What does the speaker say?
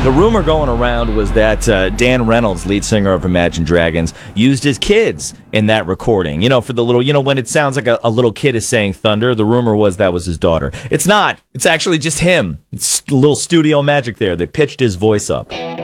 The rumor going around was that Dan Reynolds, lead singer of Imagine Dragons, used his kids in that recording. For the little, when it sounds like a little kid is saying thunder, the rumor was that was his daughter. It's not. It's actually just him. It's a little studio magic there. They pitched his voice up.